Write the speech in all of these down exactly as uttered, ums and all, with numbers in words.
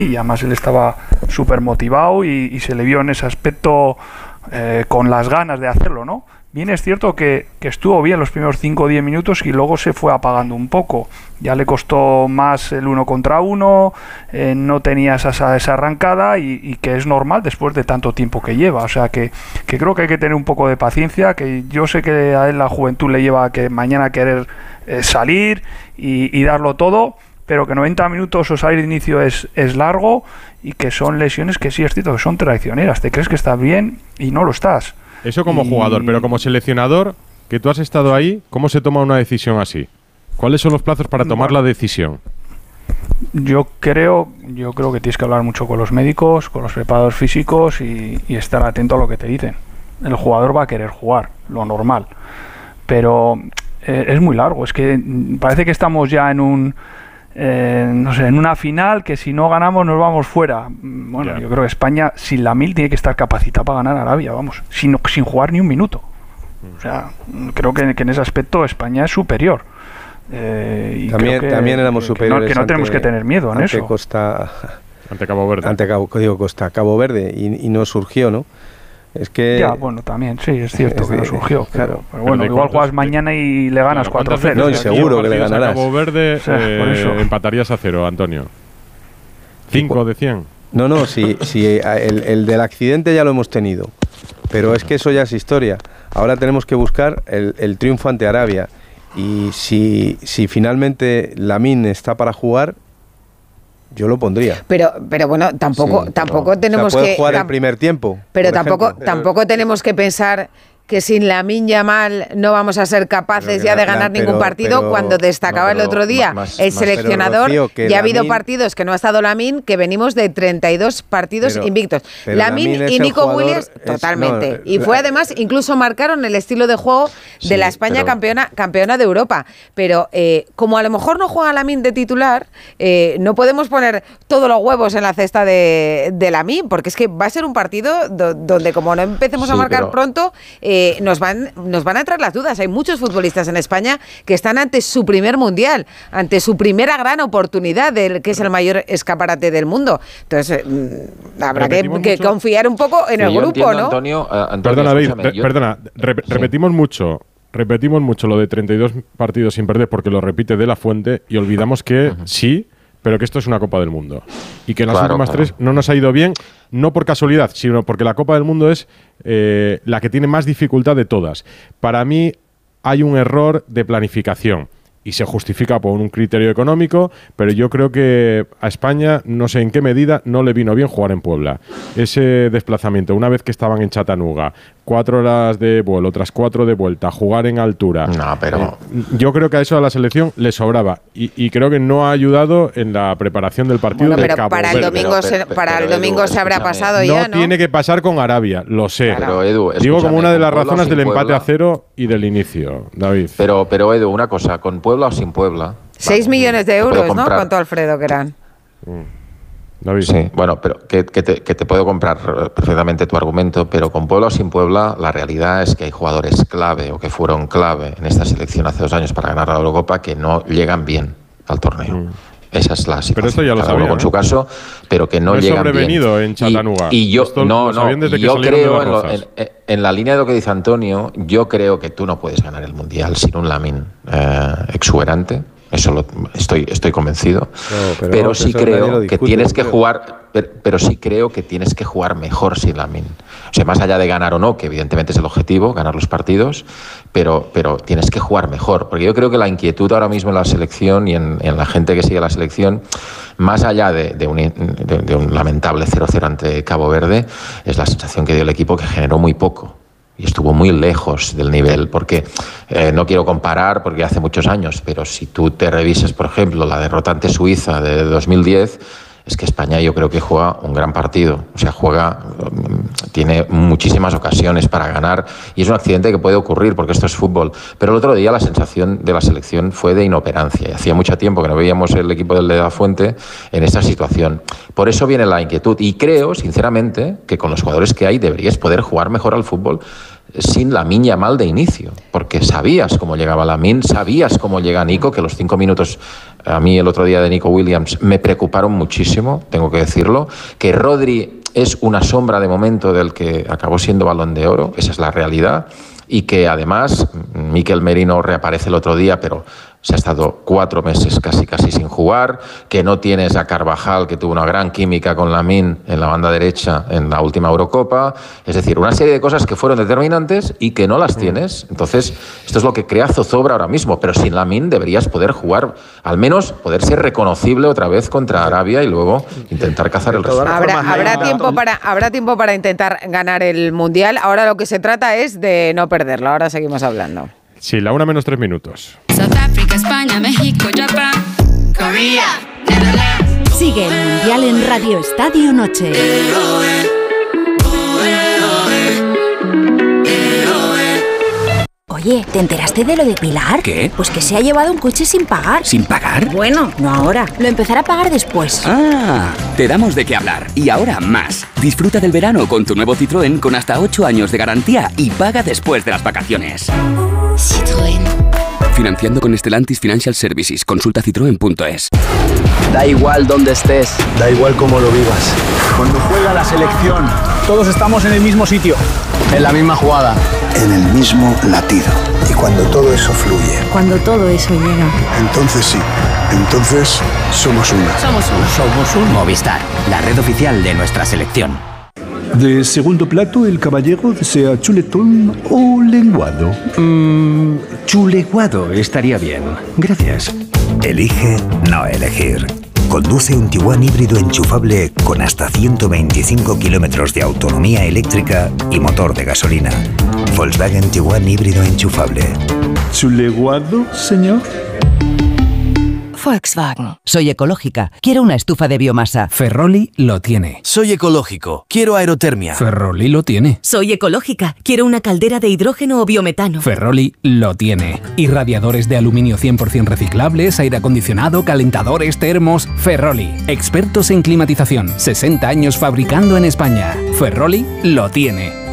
y además él estaba súper motivado y, y se le vio en ese aspecto eh, con las ganas de hacerlo, ¿no? Bien es cierto que, que estuvo bien los primeros cinco o diez minutos y luego se fue apagando un poco. Ya le costó más el uno contra uno, eh, no tenía esa, esa arrancada y, y que es normal después de tanto tiempo que lleva. O sea que, que creo que hay que tener un poco de paciencia, que yo sé que a él la juventud le lleva a que mañana querer eh, salir y, y darlo todo, pero que noventa minutos o salir de inicio es, es largo y que son lesiones que sí es cierto que son traicioneras. Te crees que estás bien y no lo estás. Eso como y... jugador, pero como seleccionador, que tú has estado ahí, ¿cómo se toma una decisión así? ¿Cuáles son los plazos para tomar bueno, la decisión? Yo creo, yo creo que tienes que hablar mucho con los médicos, con los preparadores físicos y, y estar atento a lo que te dicen. El jugador va a querer jugar, lo normal, pero eh, es muy largo. Es que parece que estamos ya en un Eh, no sé, en una final que si no ganamos nos vamos fuera. Bueno, yeah. Yo creo que España sin Lamine tiene que estar capacitada para ganar a Arabia, vamos, sin, sin jugar ni un minuto. O sea, creo que, que en ese aspecto España es superior. Eh, y también, creo que, también éramos superiores. Que no, que no tenemos ante, que tener miedo en ante eso. Costa, ante Cabo Verde. Ante Cabo, digo, Costa, Cabo Verde y, y no surgió, ¿no? Es que ya, bueno, también, sí, es cierto es que no surgió. Claro. Pero, pero bueno, igual juegas mañana y le ganas claro, cuatro cero. No, y seguro que le ganarás. A Cabo Verde o sea, eh, por eso. empatarías a cero, Antonio. ¿Cinco de cien? No, no, sí, sí el, el del accidente ya lo hemos tenido. Pero es que eso ya es historia. Ahora tenemos que buscar el, el triunfo ante Arabia. Y si, si finalmente Lamine está para jugar, yo lo pondría. Pero, pero bueno, tampoco, sí, tampoco pero, tenemos o sea, puede que jugar el primer tiempo. Pero tampoco, ejemplo. tampoco tenemos que pensar que sin Lamine Yamal no vamos a ser capaces ya de ganar la, pero, ningún partido pero, cuando destacaba no, el otro día más, el más, seleccionador. Pero, Rocío, ya ha habido partidos que no ha estado Lamine, que venimos de treinta y dos partidos pero, invictos. Pero Lamine, Lamine y Nico Williams, es, totalmente. No, y fue además, incluso marcaron el estilo de juego de sí, la España pero, campeona, campeona de Europa. Pero eh, como a lo mejor no juega Lamine de titular, eh, no podemos poner todos los huevos en la cesta de, de Lamine, porque es que va a ser un partido do, donde como no empecemos sí, a marcar pero, pronto, eh, nos van nos van a entrar las dudas. Hay muchos futbolistas en España que están ante su primer mundial, ante su primera gran oportunidad, del que es el mayor escaparate del mundo. Entonces, eh, habrá que, que confiar un poco en sí, el grupo, entiendo, ¿no? Antonio, uh, Antonio, perdona, David, re, yo... perdona, re, sí. repetimos mucho. Repetimos mucho lo de treinta y dos partidos sin perder porque lo repite De La Fuente y olvidamos que uh-huh. sí, pero que esto es una Copa del Mundo y que en las claro, últimas claro. tres no nos ha ido bien, no por casualidad, sino porque la Copa del Mundo es eh, la que tiene más dificultad de todas. Para mí hay un error de planificación y se justifica por un criterio económico, pero yo creo que a España, no sé en qué medida, no le vino bien jugar en Puebla. Ese desplazamiento, una vez que estaban en Chattanooga, cuatro horas de vuelo, otras cuatro de vuelta, jugar en altura. No, pero... Eh, yo creo que a eso a la selección le sobraba y, y creo que no ha ayudado en la preparación del partido bueno, de pero Cabo para Verde. el domingo, pero, se, pero, para pero, el domingo Edu, se habrá pasado no ya, ¿no? Tiene que pasar con Arabia, lo sé. Pero, Edu, digo como una de las Puebla razones del empate Puebla, a cero y del inicio, David. Pero, pero Edu, una cosa, con Puebla o sin Puebla... Seis millones de euros, ¿no? Contó Alfredo que eran. Mm. David. Sí, bueno, pero que, que, te, que te puedo comprar perfectamente tu argumento, pero con Puebla o sin Puebla, la realidad es que hay jugadores clave o que fueron clave en esta selección hace dos años para ganar la Eurocopa que no llegan bien al torneo. Mm. Esa es la situación. Pero esto ya lo Cada uno sabía, con ¿no? su caso, pero que no, no llegan bien. sobrevenido en Chattanooga. Y, y yo, esto no, no, desde y que yo creo, en, lo, en, en la línea de lo que dice Antonio, yo creo que tú no puedes ganar el Mundial sin un Lamine eh, exuberante. Eso lo, estoy, estoy convencido. No, pero pero sí creo que tienes que jugar, pero, pero sí creo que tienes que jugar mejor sin Lamine. O sea, más allá de ganar o no, que evidentemente es el objetivo, ganar los partidos, pero, pero tienes que jugar mejor. Porque yo creo que la inquietud ahora mismo en la selección y en, en la gente que sigue la selección, más allá de, de, un, de, de un lamentable cero cero ante Cabo Verde, es la sensación que dio el equipo que generó muy poco. Y estuvo muy lejos del nivel, porque eh, no quiero comparar porque hace muchos años, pero si tú te revisas, por ejemplo, la derrota ante Suiza de dos mil diez, es que España yo creo que juega un gran partido, o sea, juega, tiene muchísimas ocasiones para ganar y es un accidente que puede ocurrir porque esto es fútbol. Pero el otro día la sensación de la selección fue de inoperancia y hacía mucho tiempo que no veíamos el equipo del de La Fuente en esta situación. Por eso viene la inquietud y creo, sinceramente, que con los jugadores que hay deberías poder jugar mejor al fútbol sin Lamine Yamal de inicio, porque sabías cómo llegaba Lamine, sabías cómo llega Nico, que los cinco minutos a mí el otro día de Nico Williams me preocuparon muchísimo, tengo que decirlo, que Rodri es una sombra de momento del que acabó siendo Balón de Oro, esa es la realidad, y que además Mikel Merino reaparece el otro día, pero se ha estado cuatro meses casi casi sin jugar, que no tienes a Carvajal, que tuvo una gran química con Lamine en la banda derecha en la última Eurocopa, es decir, una serie de cosas que fueron determinantes y que no las tienes. Entonces, esto es lo que crea zozobra ahora mismo, pero sin Lamine deberías poder jugar, al menos poder ser reconocible otra vez contra Arabia y luego intentar cazar el resultado. Habrá, habrá, tiempo para, habrá tiempo para intentar ganar el Mundial, ahora lo que se trata es de no perderlo, ahora seguimos hablando. Sí, la una menos tres minutos. South Africa, España, México, Japón, Corea, Netherlands. Sigue el Mundial en Radio Estadio Noche. Oye, ¿te enteraste de lo de Pilar? ¿Qué? Pues que se ha llevado un coche sin pagar. ¿Sin pagar? Bueno, no ahora. Lo empezará a pagar después. Ah, te damos de qué hablar. Y ahora más. Disfruta del verano con tu nuevo Citroën con hasta ocho años de garantía y paga después de las vacaciones. Citroën. Financiando con Stellantis Financial Services. Consulta citroen punto es. Da igual dónde estés, da igual cómo lo vivas. Cuando juega la selección, todos estamos en el mismo sitio, en la misma jugada, en el mismo latido. Y cuando todo eso fluye, cuando todo eso llega, entonces sí, entonces somos una. Somos uno. Somos un Movistar, la red oficial de nuestra selección. De segundo plato, el caballero desea chuletón o lenguado. Mmm, chuleguado estaría bien. Gracias. Elige no elegir. Conduce un Tiguan híbrido enchufable con hasta ciento veinticinco kilómetros de autonomía eléctrica y motor de gasolina. Volkswagen Tiguan híbrido enchufable. ¿Chuleguado, señor? Volkswagen. Soy ecológica. Quiero una estufa de biomasa. Ferroli lo tiene. Soy ecológico. Quiero aerotermia. Ferroli lo tiene. Soy ecológica. Quiero una caldera de hidrógeno o biometano. Ferroli lo tiene. Irradiadores de aluminio cien por ciento reciclables, aire acondicionado, calentadores, termos. Ferroli. Expertos en climatización. sesenta años fabricando en España. Ferroli lo tiene.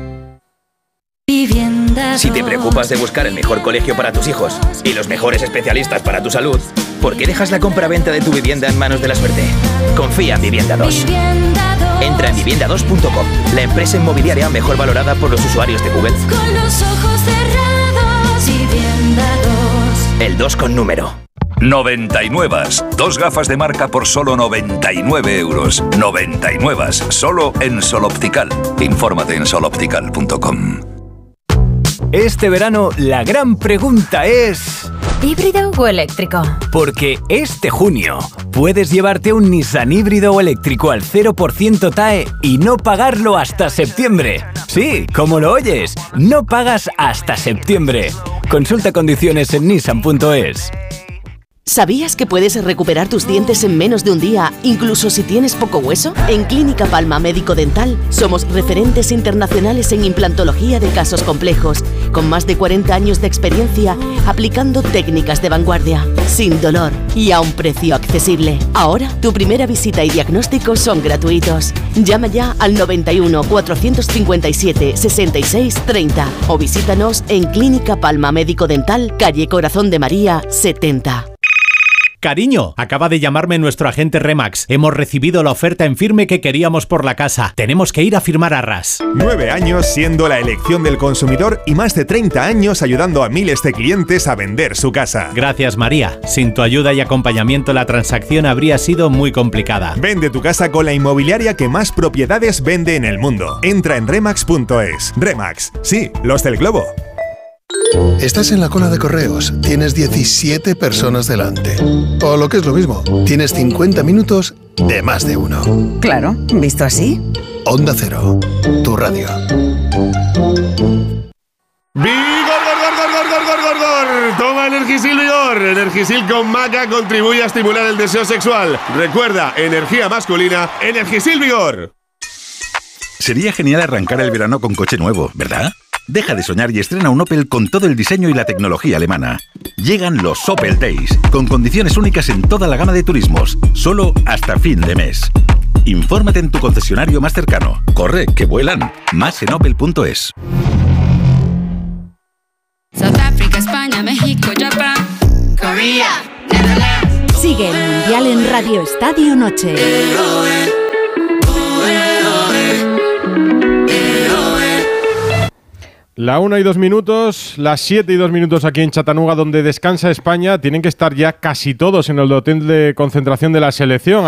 Si te preocupas de buscar el mejor colegio para tus hijos y los mejores especialistas para tu salud, ¿por qué dejas la compra-venta de tu vivienda en manos de la suerte? Confía en Vivienda dos. Entra en vivienda dos punto com, la empresa inmobiliaria mejor valorada por los usuarios de Google. Con los ojos cerrados, Vivienda dos. El dos con número. noventa y nueve. Dos gafas de marca por solo noventa y nueve euros. noventa y nueve. Solo en Sol Optical. Infórmate en sol optical punto com. Este verano la gran pregunta es... ¿híbrido o eléctrico? Porque este junio puedes llevarte un Nissan híbrido o eléctrico al cero por ciento T A E y no pagarlo hasta septiembre. Sí, como lo oyes, no pagas hasta septiembre. Consulta condiciones en nissan punto es. ¿Sabías que puedes recuperar tus dientes en menos de un día, incluso si tienes poco hueso? En Clínica Palma Médico Dental somos referentes internacionales en implantología de casos complejos, con más de cuarenta años de experiencia aplicando técnicas de vanguardia, sin dolor y a un precio accesible. Ahora, tu primera visita y diagnóstico son gratuitos. Llama ya al noventa y uno, cuatrocientos cincuenta y siete, sesenta y seis, treinta o visítanos en Clínica Palma Médico Dental, calle Corazón de María, setenta. Cariño, acaba de llamarme nuestro agente Remax. Hemos recibido la oferta en firme que queríamos por la casa. Tenemos que ir a firmar arras. Nueve años siendo la elección del consumidor y más de treinta años ayudando a miles de clientes a vender su casa. Gracias, María. Sin tu ayuda y acompañamiento la transacción habría sido muy complicada. Vende tu casa con la inmobiliaria que más propiedades vende en el mundo. Entra en remax punto es. Remax, sí, los del globo. Estás en la cola de correos, tienes diecisiete personas delante. O lo que es lo mismo, tienes cincuenta minutos de más de uno. Claro, visto así. Onda Cero, tu radio. ¡Vigor, gor, gor, gor, gor, gor, gor, gor! Toma Energisil Vigor. Energisil con maca contribuye a estimular el deseo sexual. Recuerda, energía masculina, Energisil Vigor. Sería genial arrancar el verano con coche nuevo, ¿verdad? Deja de soñar y estrena un Opel con todo el diseño y la tecnología alemana. Llegan los Opel Days, con condiciones únicas en toda la gama de turismos, solo hasta fin de mes. Infórmate en tu concesionario más cercano. Corre, que vuelan. Más en opel punto es. South Africa, España, México, Japón, Korea, Netherlands. Sigue el Mundial en Radio Estadio Noche. La una y dos minutos, las siete y dos minutos aquí en Chattanooga, donde descansa España. Tienen que estar ya casi todos en el hotel de concentración de la selección.